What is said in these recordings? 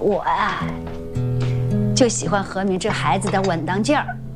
我啊，就喜欢何明这孩子的稳当劲儿。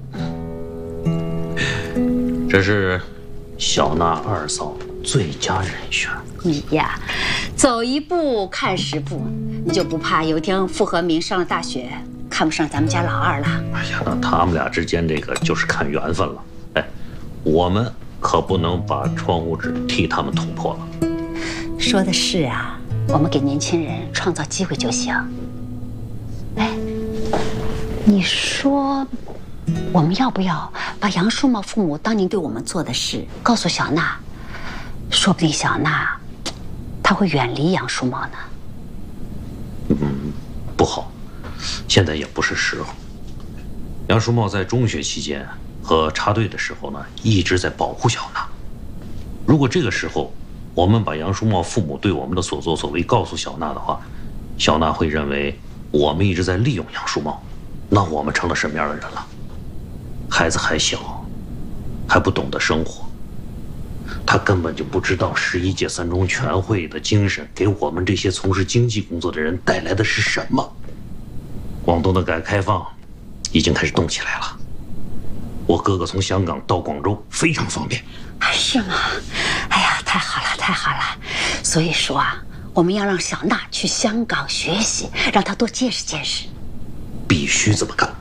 这是小娜二嫂最佳人选。 你呀，走一步看十步，你就不怕有一天傅和明上了大学，看不上咱们家老二了？ 哎呀，那他们俩之间这个就是看缘分了。哎，我们可不能把窗户纸替他们捅破了。 说的是啊，我们给年轻人创造机会就行。哎，你说，我们要不要把杨叔茂父母当年对我们做的事告诉小娜？说不定小娜，她会远离杨叔茂呢。 不好，现在也不是时候。杨叔茂在中学期间和插队的时候呢，一直在保护小娜。如果这个时候我们把杨叔茂父母对我们的所作所为告诉小娜的话，小娜会认为我们一直在利用杨叔茂，那我们成了什么样的人了？孩子还小，还不懂得生活，他根本就不知道11届3中全会的精神给我们这些从事经济工作的人带来的是什么。广东的改革开放已经开始动起来了，我哥哥从香港到广州非常方便。 是吗？哎呀，太好了，太好了！所以说啊，我们要让小娜去香港学习，让她多见识见识。 必须这么干。